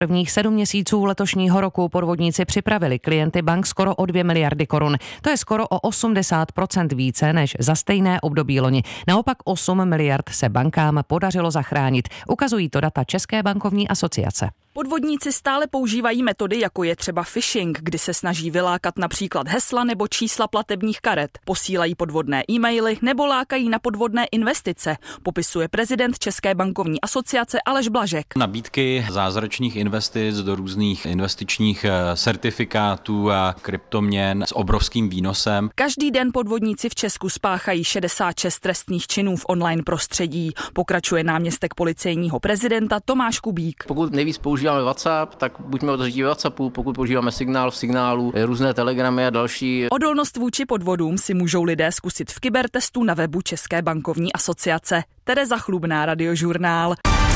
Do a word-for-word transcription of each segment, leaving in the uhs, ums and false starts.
Prvních sedm měsíců letošního roku podvodníci připravili klienty bank skoro o dvě miliardy korun. To je skoro o osmdesát procent více než za stejné období loni. Naopak osm miliard se bankám podařilo zachránit. Ukazují to data České bankovní asociace. Podvodníci stále používají metody, jako je třeba phishing, kdy se snaží vylákat například hesla nebo čísla platebních karet, posílají podvodné e-maily nebo lákají na podvodné investice, popisuje prezident České bankovní asociace Aleš Blažek. Nabídky zázračných investic do různých investičních certifikátů a kryptoměn s obrovským výnosem. Každý den podvodníci v Česku spáchají šedesát šest trestných činů v online prostředí, pokračuje náměstek policejního prezidenta Tomáš Kubík. Pokud nejvíc používáme WhatsApp, tak buďme otevření v WhatsAppu, pokud používáme signál v signálu, různé telegramy a další. Odolnost vůči podvodům si můžou lidé zkusit v kybertestu na webu České bankovní asociace. Tereza Chlubná, Radiožurnál.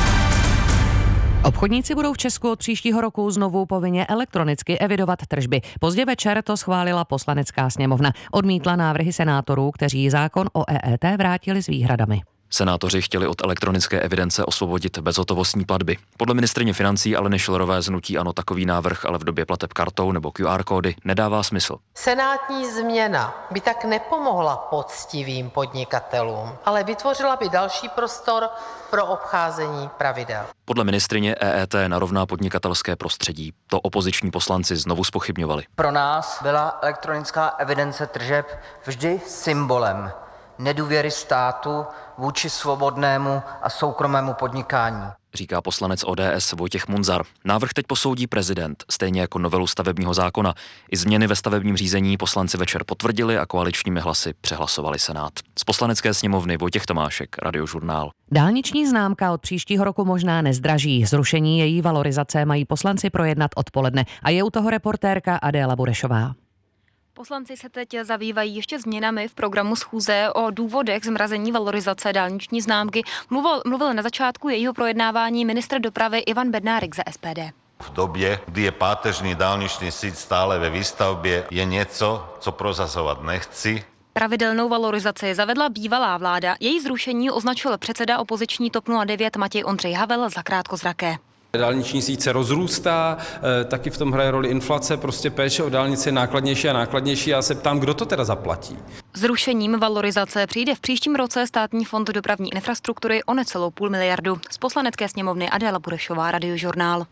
Obchodníci budou v Česku od příštího roku znovu povinně elektronicky evidovat tržby. Pozdě večer to schválila Poslanecká sněmovna. Odmítla návrhy senátorů, kteří zákon o E E T vrátili s výhradami. Senátoři chtěli od elektronické evidence osvobodit bezhotovostní platby. Podle ministryně financí Aleny Schillerové z hnutí ANO takový návrh ale v době plateb kartou nebo Q R kódy nedává smysl. Senátní změna by tak nepomohla poctivým podnikatelům, ale vytvořila by další prostor pro obcházení pravidel. Podle ministryně E E T narovná podnikatelské prostředí. To opoziční poslanci znovu zpochybňovali. Pro nás byla elektronická evidence tržeb vždy symbolem nedůvěry státu vůči svobodnému a soukromému podnikání, říká poslanec O D S Vojtěch Munzar. Návrh teď posoudí prezident, stejně jako novelu stavebního zákona. I změny ve stavebním řízení poslanci večer potvrdili a koaličními hlasy přehlasovali Senát. Z Poslanecké sněmovny Vojtěch Tomášek, Radiožurnál. Dálniční známka od příštího roku možná nezdraží. Zrušení její valorizace mají poslanci projednat odpoledne a je u toho reportérka Adéla Burešová. Poslanci se teď zabývají ještě změnami v programu schůze. O důvodech zmrazení valorizace dálniční známky mluvil, mluvil na začátku jejího projednávání ministr dopravy Ivan Bednárik za S P D. V době, kdy je páteřní dálniční síť stále ve výstavbě, je něco, co prozazovat nechci. Pravidelnou valorizaci zavedla bývalá vláda. Její zrušení označil předseda opoziční TOP nula devět Matěj Ondřej Havel za krátkozraké. Dálniční síť se rozrůstá, taky v tom hraje roli inflace, prostě péče o dálnici je nákladnější a nákladnější. Já se ptám, kdo to teda zaplatí? Zrušením valorizace přijde v příštím roce Státní fond dopravní infrastruktury o necelou půl miliardu. Z Poslanecké sněmovny Adéla Burešová, Radiožurnál.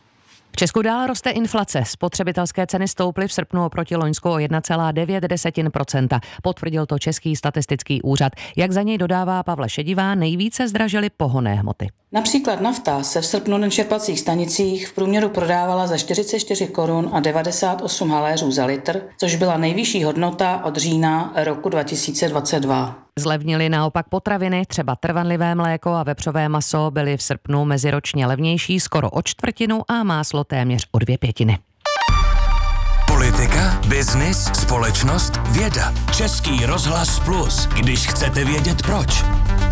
V Česku dál roste inflace. Spotřebitelské ceny stouply v srpnu oproti loňsku o jedna celá devět procenta. Potvrdil to Český statistický úřad. Jak za něj dodává Pavle Šedivá, nejvíce zdražily pohonné hmoty. Například nafta se v srpnu na čerpacích stanicích v průměru prodávala za čtyřicet čtyři korun a devadesát osm haléřů za litr, což byla nejvyšší hodnota od října roku dva tisíce dvacet dva. Zlevnily naopak potraviny, třeba trvanlivé mléko a vepřové maso byly v srpnu meziročně levnější skoro o čtvrtinu a máslo téměř o dvě pětiny. Politika, biznis, společnost, věda. Český rozhlas Plus, když chcete vědět proč.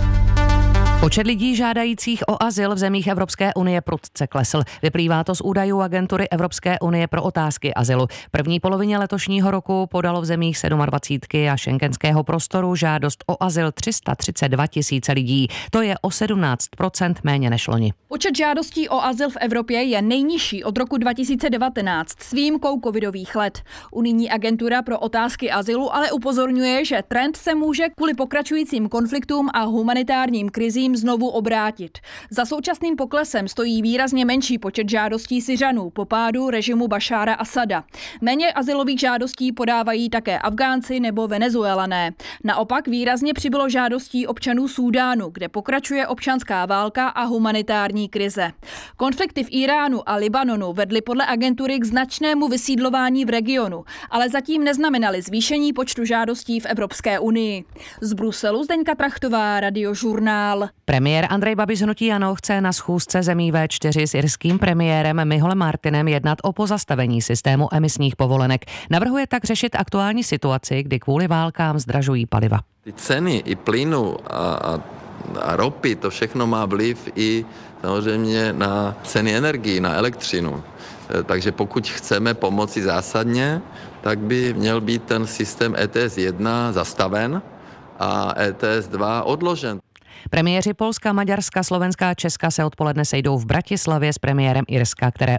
Počet lidí žádajících o azyl v zemích Evropské unie prudce klesl. Vyplývá to z údajů agentury Evropské unie pro otázky azylu. V první polovině letošního roku podalo v zemích sedmadvacítky a schengenského prostoru žádost o azyl tři sta třicet dva tisíce lidí. To je o sedmnáct procent méně než loni. Počet žádostí o azyl v Evropě je nejnižší od roku dva tisíce devatenáct s výjimkou covidových let. Unijní agentura pro otázky azylu ale upozorňuje, že trend se může kvůli pokračujícím konfliktům a humanitárním krizím znovu obrátit. Za současným poklesem stojí výrazně menší počet žádostí Syřanů po pádu režimu Bašára Asada. Méně azylových žádostí podávají také Afgánci nebo Venezuelané. Naopak výrazně přibylo žádostí občanů Súdánu, kde pokračuje občanská válka a humanitární krize. Konflikty v Iránu a Libanonu vedly podle agentury k značnému vysídlování v regionu, ale zatím neznamenaly zvýšení počtu žádostí v Evropské unii. Z Bruselu Zdeňka Trachtová, Radiožurnál. Premiér Andrej Babiš z hnutí ANO chce na schůzce zemí V čtyři s irským premiérem Micholem Martinem jednat o pozastavení systému emisních povolenek. Navrhuje tak řešit aktuální situaci, kdy kvůli válkám zdražují paliva. Ty ceny i plynu a, a, a ropy, to všechno má vliv i samozřejmě na ceny energií, na elektřinu. Takže pokud chceme pomoci zásadně, tak by měl být ten systém E T S jedna zastaven a E T S dva odložen. Premiéři Polska, Maďarska, Slovenska a Česka se odpoledne sejdou v Bratislavě s premiérem Irska, které